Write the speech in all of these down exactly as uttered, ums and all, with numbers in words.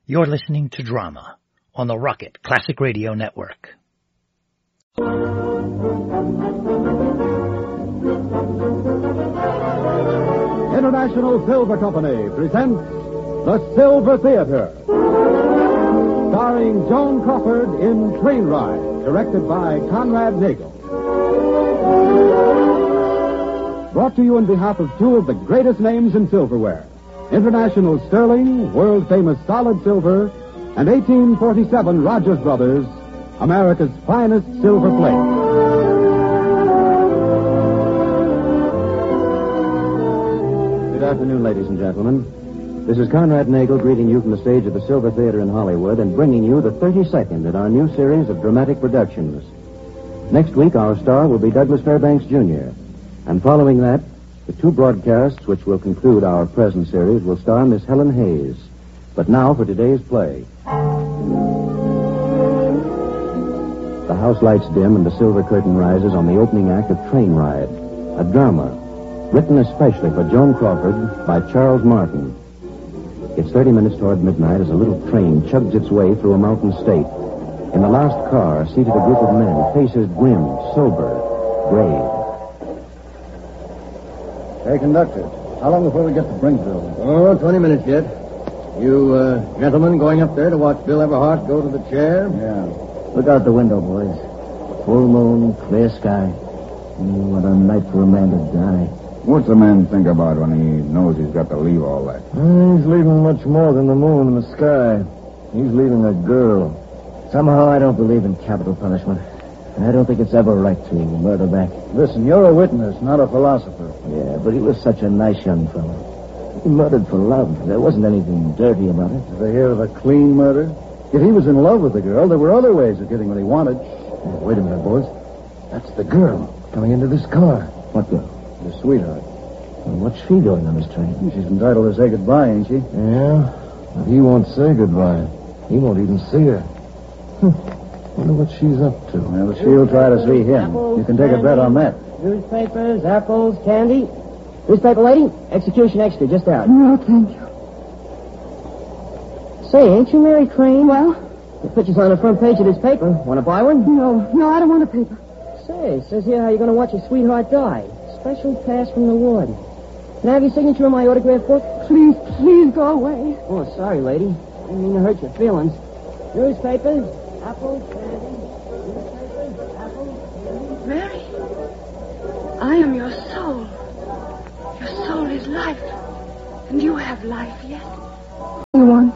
You're listening to Drama on the Rocket Classic Radio Network. International Silver Company presents The Silver Theater, starring Joan Crawford in Train Ride, directed by Conrad Nagel. Brought to you on behalf of two of the greatest names in silverware, International Sterling, world-famous solid silver, and eighteen forty-seven Rogers Brothers, America's finest silver plate. Good afternoon, ladies and gentlemen. This is Conrad Nagel greeting you from the stage of the Silver Theater in Hollywood and bringing you the thirty-second in our new series of dramatic productions. Next week, our star will be Douglas Fairbanks, Junior And following that, the two broadcasts which will conclude our present series will star Miss Helen Hayes. But now for today's play. The house lights dim and the silver curtain rises on the opening act of Train Ride, a drama written especially for Joan Crawford by Charles Martin. It's thirty minutes toward midnight as a little train chugs its way through a mountain state. In the last car, seated a group of men, faces grim, sober, grave. Hey, conductor, how long before we get to Brinkville? Oh, twenty minutes yet. You, uh, gentlemen going up there to watch Bill Everhart go to the chair? Yeah. Look out the window, boys. Full moon, clear sky. Mm, what a night for a man to die. What's a man think about when he knows he's got to leave all that? Uh, he's leaving much more than the moon and the sky. He's leaving a girl. Somehow I don't believe in capital punishment. I don't think it's ever right to murder back. Listen, you're a witness, not a philosopher. Yeah, but he was such a nice young fellow. He murdered for love. There wasn't anything dirty about it. Did they hear of a clean murder? If he was in love with the girl, there were other ways of getting what he wanted. Yeah, wait a minute, boys. That's the girl coming into this car. What girl? His sweetheart. Well, what's she doing on this train? She's entitled to say goodbye, ain't she? Yeah, but he won't say goodbye. He won't even see her. Hm. Wonder what she's up to. Well, she'll try to see him. You can take a bet on that. Newspapers, apples, candy. Newspaper lady, execution extra, just out. No, thank you. Say, ain't you Mary Crane? Well? The picture's on the front page of this paper. Want to buy one? No, no, I don't want a paper. Say, it says here how you're going to watch your sweetheart die. Special pass from the ward. Can I have your signature on my autograph book? Please, please go away. Oh, sorry, lady. Didn't mean to hurt your feelings. Newspapers, apples, candy. Newspapers, apples, candy. Mary, I am your soul. Your soul is life. And you have life yet. You want?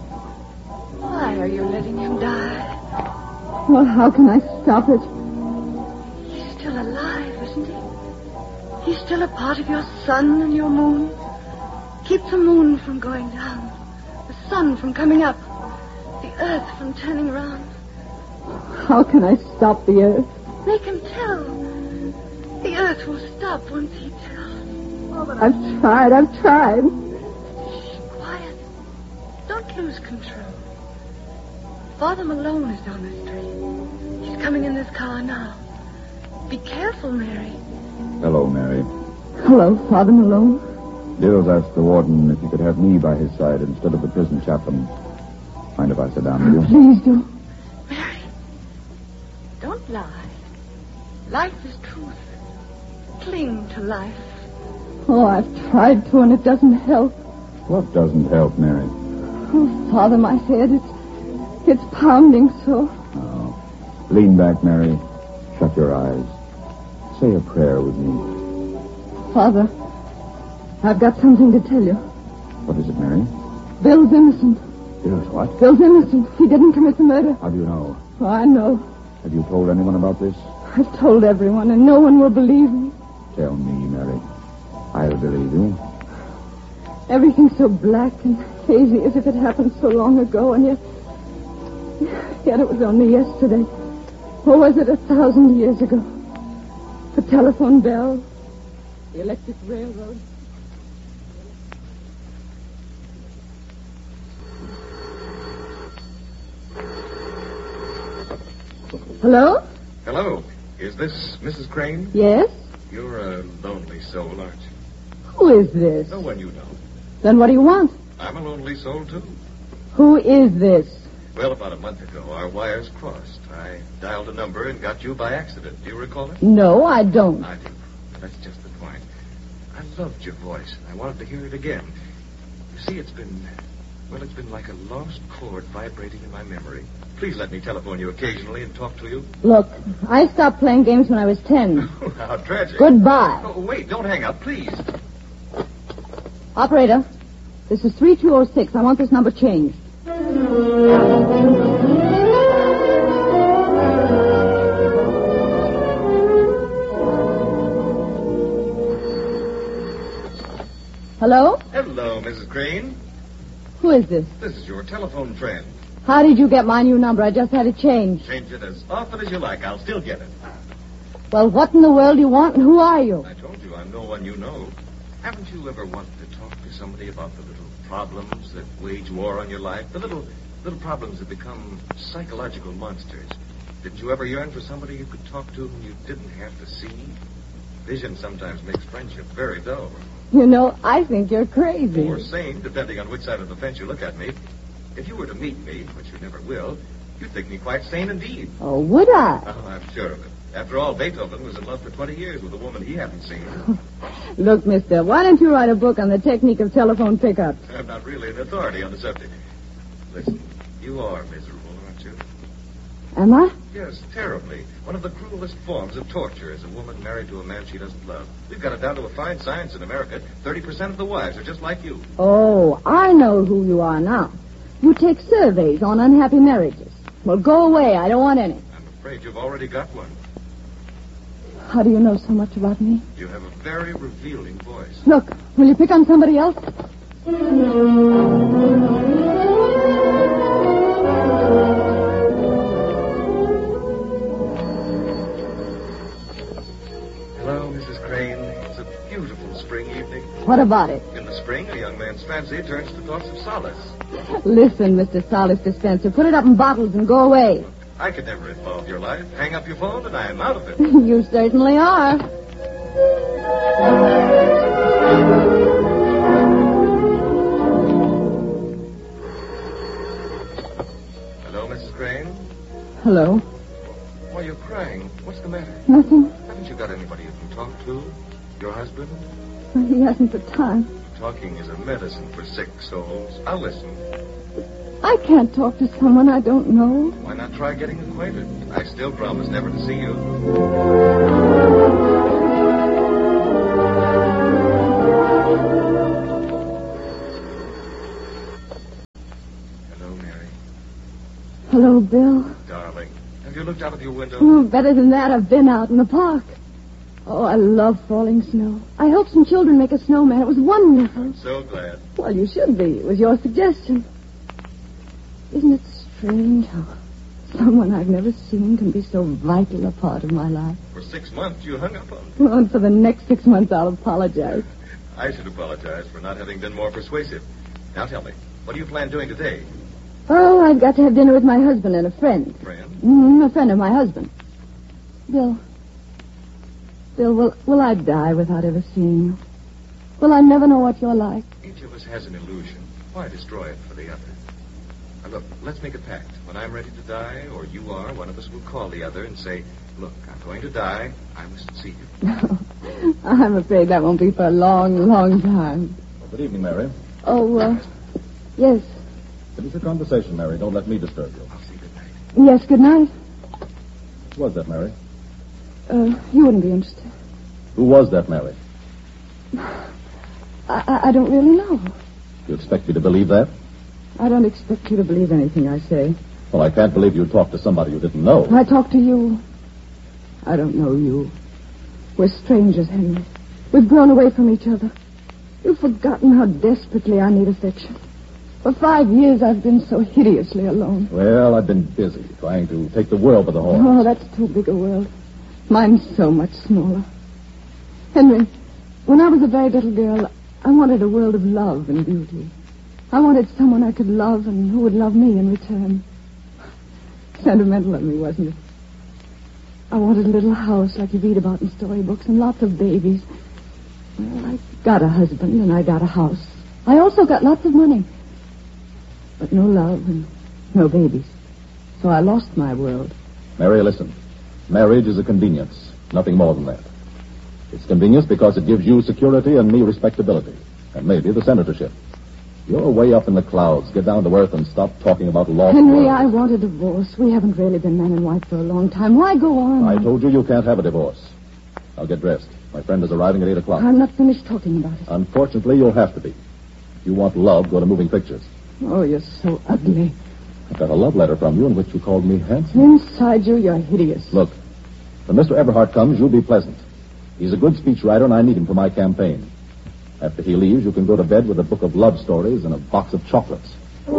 Why are you letting him die? Well, how can I stop it? He's still alive, isn't he? He's still a part of your sun and your moon. Keep the moon from going down. The sun from coming up. The earth from turning round. How can I stop the earth? Make him tell. The earth will stop once he tells. Oh, but I've tried, I've tried. Shh, quiet. Don't lose control. Father Malone is on the street. He's coming in this car now. Be careful, Mary. Hello, Mary. Hello, Father Malone. Bill's asked the warden if he could have me by his side instead of the prison chaplain. Mind if I sit down with you? Please do. Mary, don't lie. Life is truth. Cling to life. Oh, I've tried to, and it doesn't help. What doesn't help, Mary? Oh, Father, my head, it's, it's pounding so. Oh. Lean back, Mary. Shut your eyes. Say a prayer with me. Father, I've got something to tell you. What is it, Mary? Bill's innocent. Bill's what? Bill's innocent. He didn't commit the murder. How do you know? Oh, I know. Have you told anyone about this? I've told everyone, and no one will believe me. Tell me, Mary. I'll believe you. Everything's so black and hazy as if it happened so long ago, and yet... Yet it was only yesterday. Or was it a thousand years ago? The telephone bell, the electric railroad. Hello? Hello. Is this Missus Crane? Yes? You're a lonely soul, aren't you? Who is this? No one you know. Then what do you want? I'm a lonely soul, too. Who is this? Well, about a month ago, our wires crossed. I dialed a number and got you by accident. Do you recall it? No, I don't. I do. That's just the point. I loved your voice, and I wanted to hear it again. You see, it's been... Well, it's been like a lost chord vibrating in my memory. Please let me telephone you occasionally and talk to you. Look, I stopped playing games when I was ten. How tragic. Goodbye. Oh, wait, don't hang up, please. Operator, this is three two oh six. I want this number changed. Hello? Hello, Missus Crane. Who is this? This is your telephone friend. How did you get my new number? I just had it changed. Change it as often as you like. I'll still get it. Well, what in the world do you want, and who are you? I told you I'm no one you know. Haven't you ever wanted to talk to somebody about the little problems that wage war on your life? The little little problems that become psychological monsters. Didn't you ever yearn for somebody you could talk to whom you didn't have to see? Vision sometimes makes friendship very dull. You know, I think you're crazy. Or sane, depending on which side of the fence you look at me. If you were to meet me, which you never will, you'd think me quite sane indeed. Oh, would I? Oh, I'm sure of it. After all, Beethoven was in love for twenty years with a woman he hadn't seen. Look, mister, why don't you write a book on the technique of telephone pickups? I'm not really an authority on the subject. Listen, you are miserable, aren't you? Am I? Yes, terribly. One of the cruelest forms of torture is a woman married to a man she doesn't love. We've got it down to a fine science in America. thirty percent of the wives are just like you. Oh, I know who you are now. You take surveys on unhappy marriages. Well, go away. I don't want any. I'm afraid you've already got one. How do you know so much about me? You have a very revealing voice. Look, will you pick on somebody else? Hello, Missus Crane. It's a beautiful spring evening. What about it? In the spring, a young man's fancy turns to thoughts of solace. Listen, Mister Solace Dispenser, put it up in bottles and go away. I could never involve your life. Hang up your phone and I am out of it. You certainly are. Hello, Missus Crane? Hello. Why, you're crying. What's the matter? Nothing. Haven't you got anybody you can talk to? Your husband? He hasn't the time. Talking is a medicine for sick souls. I'll listen. I can't talk to someone I don't know. Why not try getting acquainted? I still promise never to see you. Hello, Mary. Hello, Bill. Darling, have you looked out of your window? Oh, better than that, I've been out in the park. Oh, I love falling snow. I helped some children make a snowman. It was wonderful. I'm so glad. Well, you should be. It was your suggestion. Isn't it strange how someone I've never seen can be so vital a part of my life? For six months, you hung up on me. Well, and for the next six months, I'll apologize. I should apologize for not having been more persuasive. Now tell me, what do you plan doing today? Oh, I've got to have dinner with my husband and a friend. Friend? Mm, a friend of my husband. Bill. Bill, will, will I die without ever seeing you? Will I never know what you're like? Each of us has an illusion. Why destroy it for the other? Now, look, let's make a pact. When I'm ready to die, or you are, one of us will call the other and say, look, I'm going to die. I must see you. No, I'm afraid that won't be for a long, long time. Well, good evening, Mary. Oh, uh, yes. Finish your conversation, Mary. Don't let me disturb you. I'll say good night. Yes, good night. Who was that, Mary? Uh, you wouldn't be interested. Who was that, Mary? I, I, I don't really know. You expect me to believe that? I don't expect you to believe anything I say. Well, I can't believe you talked to somebody you didn't know. I talk to you. I don't know you. We're strangers, Henry. We've grown away from each other. You've forgotten how desperately I need affection. For five years, I've been so hideously alone. Well, I've been busy trying to take the world by the horns. Oh, that's too big a world. Mine's so much smaller. Henry, when I was a very little girl, I wanted a world of love and beauty. I wanted someone I could love and who would love me in return. Sentimental of me, wasn't it? I wanted a little house like you read about in storybooks and lots of babies. Well, I got a husband and I got a house. I also got lots of money. but no love and no babies. So I lost my world. Mary, listen. Marriage is a convenience, nothing more than that. It's convenience because it gives you security and me respectability, and maybe the senatorship. You're way up in the clouds. Get down to earth and stop talking about lost Henry, world. I want a divorce. We haven't really been man and wife for a long time. Why go on? I told you you can't have a divorce. I'll get dressed. My friend is arriving at eight o'clock. I'm not finished talking about it. Unfortunately, you'll have to be. If you want love, go to moving pictures. Oh, you're so ugly. I got a love letter from you in which you called me handsome. Inside you, you're hideous. Look, when Mister Everhart comes, you'll be pleasant. He's a good speechwriter, and I need him for my campaign. After he leaves, you can go to bed with a book of love stories and a box of chocolates.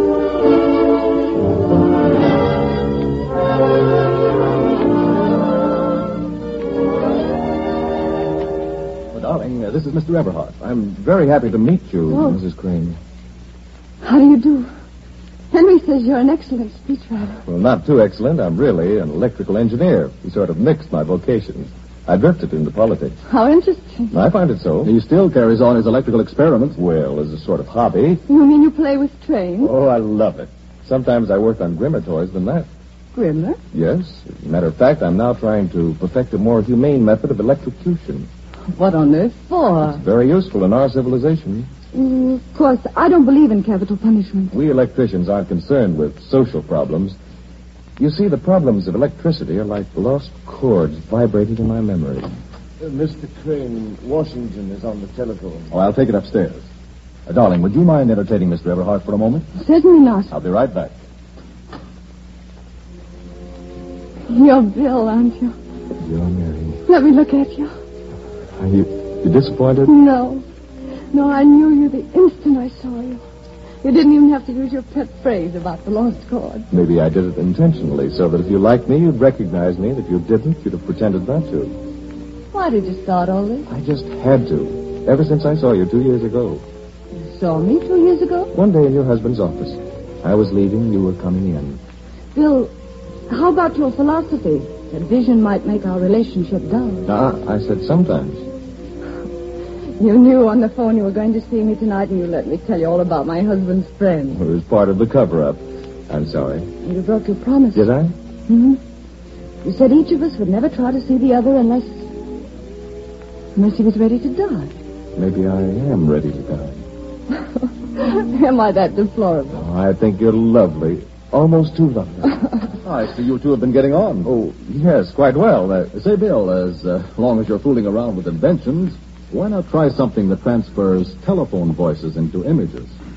Well, darling, uh, this is Mister Everhart. I'm very happy to meet you, Oh. Missus Crane. How do you do? Henry says you're an excellent speechwriter. Well, not too excellent. I'm really an electrical engineer. He sort of mixed my vocations. I drifted into politics. How interesting. I find it so. He still carries on his electrical experiments. Well, as a sort of hobby. You mean you play with trains? Oh, I love it. Sometimes I work on grimmer toys than that. Grimmer? Yes. As a matter of fact, I'm now trying to perfect a more humane method of electrocution. What on earth for? It's very useful in our civilization. Mm, of course, I don't believe in capital punishment. We electricians aren't concerned with social problems. You see, the problems of electricity are like lost chords vibrating in my memory. Uh, Mister Crane, Washington is on the telephone. Oh, I'll take it upstairs. Uh, darling, would you mind entertaining Mister Everhart for a moment? Certainly not. I'll be right back. You're Bill, aren't you? You're Mary. Let me look at you. Are you, you disappointed? No. No, I knew you the instant I saw you. You didn't even have to use your pet phrase about the lost chord. Maybe I did it intentionally, so that if you liked me, you'd recognize me. And if you didn't, you'd have pretended not to. Why did you start all this? I just had to. Ever since I saw you two years ago. You saw me two years ago? One day in your husband's office. I was leaving, you were coming in. Bill, how about your philosophy? That vision might make our relationship dull. Ah, I said sometimes. You knew on the phone you were going to see me tonight, and you let me tell you all about my husband's friend. It was part of the cover-up. I'm sorry. And you broke your promise. Did I? Mm-hmm. You said each of us would never try to see the other unless... unless he was ready to die. Maybe I am ready to die. Am I that deplorable? Oh, I think you're lovely. Almost too lovely. Oh, I see you two have been getting on. Oh, yes, quite well. Uh, say, Bill, as uh, long as you're fooling around with inventions, why not try something that transfers telephone voices into images?